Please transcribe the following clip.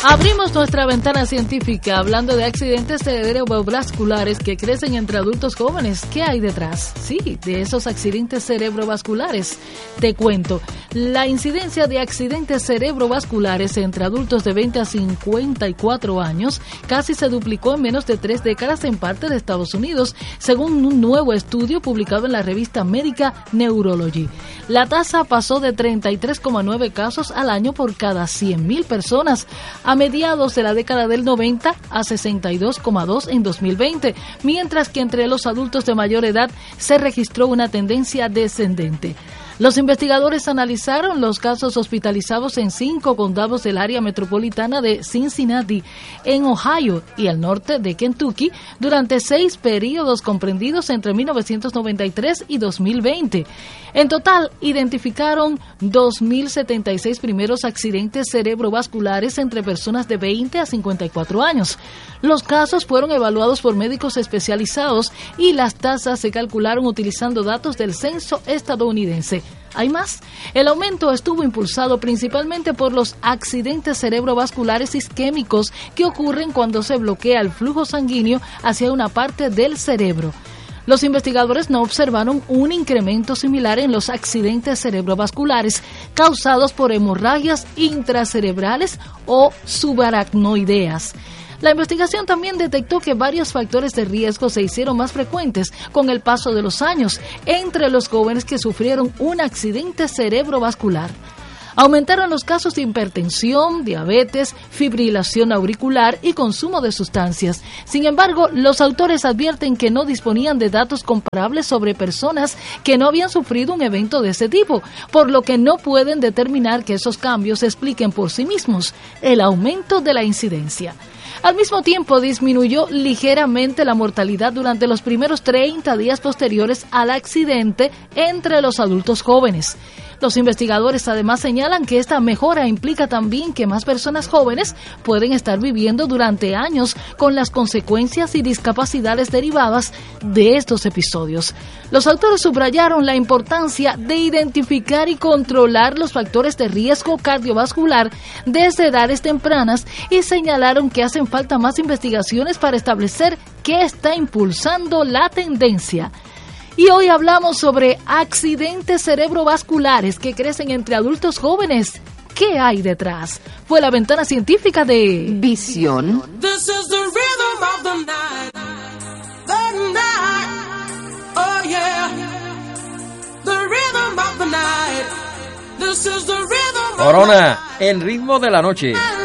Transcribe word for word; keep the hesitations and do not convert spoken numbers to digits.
Abrimos nuestra ventana científica hablando de accidentes cerebrovasculares que crecen entre adultos jóvenes. ¿Qué hay detrás? Sí, de esos accidentes cerebrovasculares. Te cuento, la incidencia de accidentes cerebrovasculares entre adultos de veinte a cincuenta y cuatro años casi se duplicó en menos de tres décadas en parte de Estados Unidos, según un nuevo estudio publicado en la revista médica Neurology. La tasa pasó de treinta y tres coma nueve casos al año por cada cien mil personas a mediados de la década del noventa a sesenta y dos coma dos en dos mil veinte, mientras que entre los adultos de mayor edad se registró una tendencia descendente. Los investigadores analizaron los casos hospitalizados en cinco condados del área metropolitana de Cincinnati, en Ohio y al norte de Kentucky, durante seis periodos comprendidos entre mil novecientos noventa y tres y dos mil veinte. En total, identificaron dos mil setenta y seis primeros accidentes cerebrovasculares entre personas de veinte a cincuenta y cuatro años. Los casos fueron evaluados por médicos especializados y las tasas se calcularon utilizando datos del censo estadounidense. Hay más. El aumento estuvo impulsado principalmente por los accidentes cerebrovasculares isquémicos que ocurren cuando se bloquea el flujo sanguíneo hacia una parte del cerebro. Los investigadores no observaron un incremento similar en los accidentes cerebrovasculares causados por hemorragias intracerebrales o subaracnoideas. La investigación también detectó que varios factores de riesgo se hicieron más frecuentes con el paso de los años entre los jóvenes que sufrieron un accidente cerebrovascular. Aumentaron los casos de hipertensión, diabetes, fibrilación auricular y consumo de sustancias. Sin embargo, los autores advierten que no disponían de datos comparables sobre personas que no habían sufrido un evento de ese tipo, por lo que no pueden determinar que esos cambios expliquen por sí mismos el aumento de la incidencia. Al mismo tiempo, disminuyó ligeramente la mortalidad durante los primeros treinta días posteriores al accidente entre los adultos jóvenes. Los investigadores además señalan que esta mejora implica también que más personas jóvenes pueden estar viviendo durante años con las consecuencias y discapacidades derivadas de estos episodios. Los autores subrayaron la importancia de identificar y controlar los factores de riesgo cardiovascular desde edades tempranas y señalaron que hacen falta más investigaciones para establecer qué está impulsando la tendencia. Y hoy hablamos sobre accidentes cerebrovasculares que crecen entre adultos jóvenes. ¿Qué hay detrás? Fue la ventana científica de Visión. This is the rhythm of the night. The night. Oh yeah. The rhythm of the night. This is the rhythm of Corona, el ritmo de la noche.